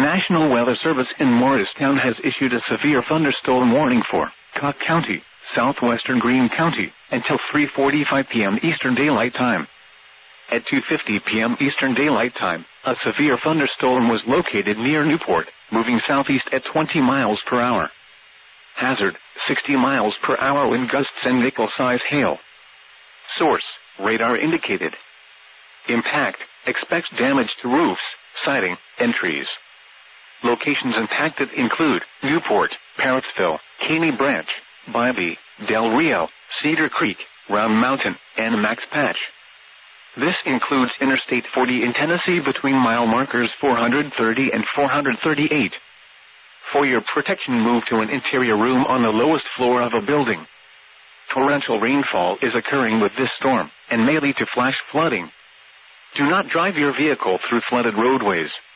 National Weather Service in Morristown has issued a severe thunderstorm warning for Cook County, southwestern Greene County, until 3:45 p.m. Eastern Daylight Time. At 2:50 p.m. Eastern Daylight Time, a severe thunderstorm was located near Newport, moving southeast at 20 miles per hour. Hazard, 60 miles per hour wind gusts and nickel-size hail. Source, radar indicated. Impact, expects damage to roofs, siding, and trees. Locations impacted include Newport, Parrotsville, Caney Branch, Bybee, Del Rio, Cedar Creek, Round Mountain, and Max Patch. This includes Interstate 40 in Tennessee between mile markers 430 and 438. For your protection, move to an interior room on the lowest floor of a building. Torrential rainfall is occurring with this storm and may lead to flash flooding. Do not drive your vehicle through flooded roadways.